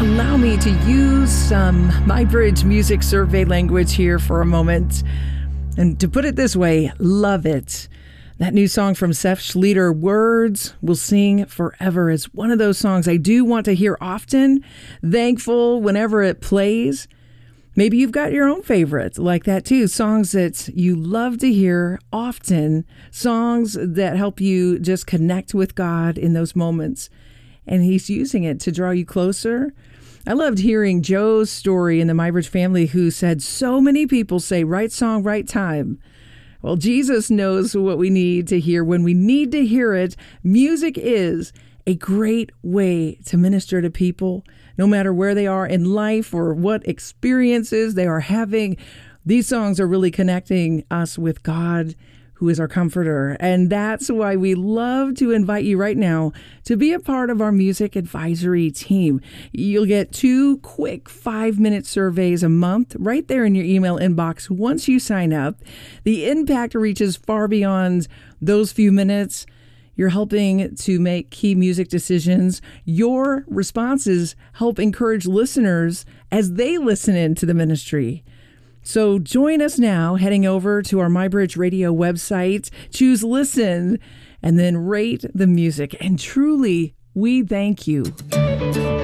Allow me to use some MyBridge music survey language here for a moment. And to put it this way, love it. That new song from Seth Schleter, Words Will Sing Forever, is one of those songs I do want to hear often. Thankful whenever it plays. Maybe you've got your own favorites like that too. Songs that you love to hear often. Songs that help you just connect with God in those moments. And He's using it to draw you closer. I loved hearing Joe's story in the MyBridge family, who said so many people say right song, right time. Well, Jesus knows what we need to hear when we need to hear it. Music is a great way to minister to people, no matter where they are in life or what experiences they are having. These songs are really connecting us with God, who is our comforter. And that's why we love to invite you right now to be a part of our music advisory team. You'll get 2 quick 5-minute surveys a month right there in your email inbox once you sign up. The impact reaches far beyond those few minutes. You're helping to make key music decisions. Your responses help encourage listeners as they listen into the ministry. So join us now, heading over to our MyBridge Radio website, choose listen, and then rate the music. And truly, we thank you.